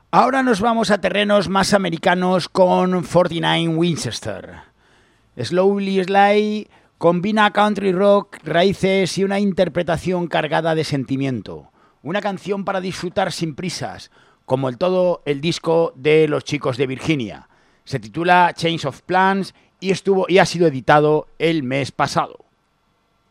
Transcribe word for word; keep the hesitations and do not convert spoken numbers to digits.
Ahora nos vamos a terrenos más americanos con cuarenta y nueve Winchester. Slowly Slide combina country rock, raíces y una interpretación cargada de sentimiento. Una canción para disfrutar sin prisas, como el todo el disco de Los Chicos de Virginia. Se titula Change of Plans y, estuvo, y ha sido editado el mes pasado.